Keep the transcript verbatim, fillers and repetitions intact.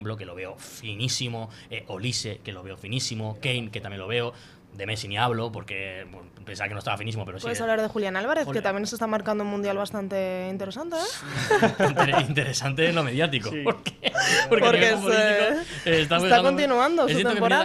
que lo veo finísimo, eh, Olise, que lo veo finísimo, Kane, que también lo veo. De Messi ni hablo, porque bueno, pensaba que no estaba finísimo, pero sí. Puedes hablar de Julián Álvarez, Julián. que también se está marcando un mundial bastante interesante, ¿eh? Inter interesante en lo mediático. Sí. ¿Por qué? Porque, Porque a nivel es, futbolístico, eh, está, está continuando su es cierto que temporada.